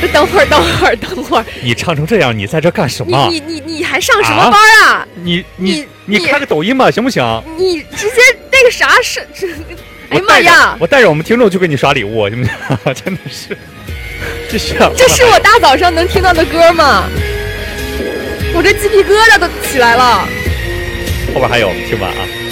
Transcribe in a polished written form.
等会儿， 你唱成这样，你在这干什么？ 你还上什么班啊？ 你开个抖音吧，行不行？ 你直接那个啥是，哎呀妈呀！ 我带着我们听众去给你刷礼物，行不行？真的是，这是我大早上能听到的歌吗？我这鸡皮疙瘩都起来了。 后边还有，听完啊。